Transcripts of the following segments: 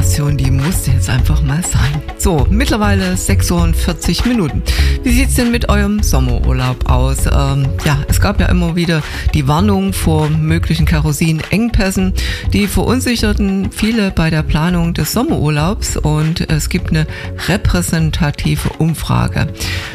Anmoderation, die musste jetzt einfach mal sein. So, mittlerweile 6:40 Uhr. Wie sieht's denn mit eurem Sommerurlaub aus? Es gab ja immer wieder die Warnung vor möglichen Kerosinengpässen, die verunsicherten viele bei der Planung des Sommerurlaubs, und es gibt eine repräsentative Umfrage.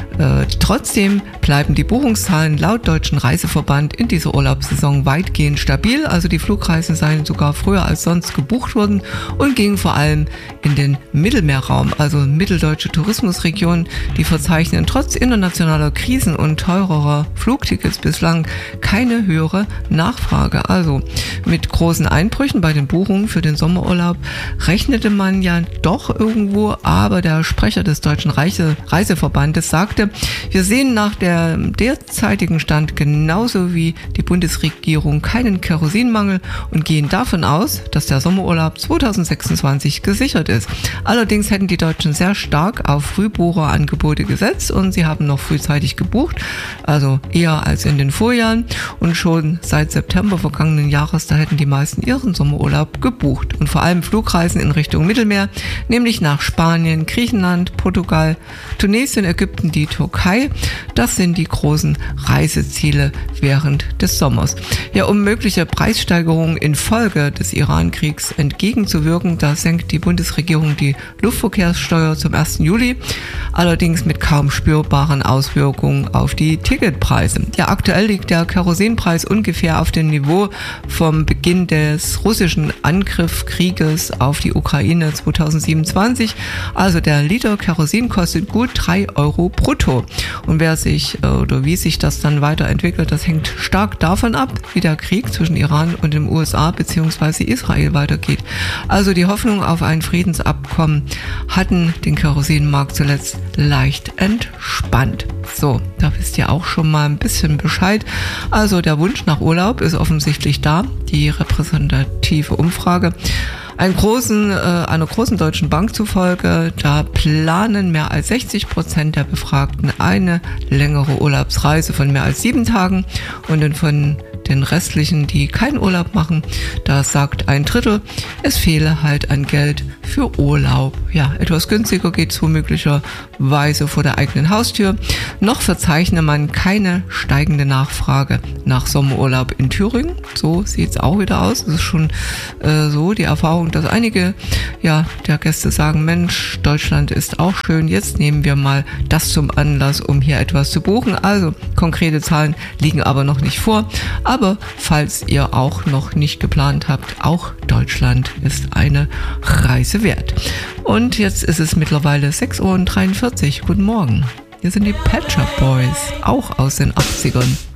Trotzdem bleiben die Buchungszahlen laut Deutschen Reiseverband in dieser Urlaubssaison weitgehend stabil. Also die Flugreisen seien sogar früher als sonst gebucht worden und gingen vor allem in den Mittelmeerraum, also mitteldeutsche Tourismusregionen. Die verzeichnen trotz internationaler Krisen und teurerer Flugtickets bislang keine höhere Nachfrage. Also mit großen Einbrüchen bei den Buchungen für den Sommerurlaub rechnete man ja doch irgendwo, aber der Sprecher des Deutschen Reiseverbandes sagte, wir sehen nach der derzeitigen Stand genauso wie die Bundesregierung keinen Kerosinmangel und gehen davon aus, dass der Sommerurlaub 2026 gesichert ist. Allerdings hätten die Deutschen sehr stark auf Frühbucherangebote gesetzt und sie haben noch frühzeitig gebucht, also eher als in den Vorjahren, und schon seit September vergangenen Jahres, da hätten die meisten ihren Sommerurlaub gebucht und vor allem Flugreisen in Richtung Mittelmeer, nämlich nach Spanien, Griechenland, Portugal, Tunesien, Ägypten, die Türkei. Das sind die großen Reiseziele während des Sommers. Ja, um mögliche Preissteigerungen infolge des Iran-Kriegs entgegenzuwirken, da senkt die Bundesregierung die Luftverkehrssteuer zum 1. Juli, allerdings mit kaum spürbaren Auswirkungen auf die Ticketpreise. Ja, aktuell liegt der Kerosinpreis ungefähr auf dem Niveau vom Beginn des russischen Angriffskrieges auf die Ukraine 2027. Also der Liter Kerosin kostet gut 3 Euro brutto. Und wie sich das dann weiterentwickelt, das hängt stark davon ab, wie der Krieg zwischen Iran und den USA bzw. Israel weitergeht. Also die Hoffnung auf ein Friedensabkommen hatten den Kerosinmarkt zuletzt leicht entspannt. So, da wisst ihr auch schon mal ein bisschen Bescheid. Also der Wunsch nach Urlaub ist offensichtlich da. Die repräsentative Umfrage einer großen deutschen Bank zufolge, da planen mehr als 60% der Befragten eine längere Urlaubsreise von mehr als 7 Tagen, und dann von den restlichen, die keinen Urlaub machen, da sagt ein Drittel, es fehle halt an Geld für Urlaub. Ja, etwas günstiger geht es möglicherweise vor der eigenen Haustür. Noch verzeichne man keine steigende Nachfrage nach Sommerurlaub in Thüringen. So sieht es auch wieder aus. Es ist schon so die Erfahrung, dass einige der Gäste sagen, Mensch, Deutschland ist auch schön, jetzt nehmen wir mal das zum Anlass, um hier etwas zu buchen. Also konkrete Zahlen liegen aber noch nicht vor. Aber falls ihr auch noch nicht geplant habt, auch Deutschland ist eine Reise wert. Und jetzt ist es mittlerweile 6:43 Uhr. Guten Morgen. Hier sind die Pet Shop Boys, auch aus den 80ern.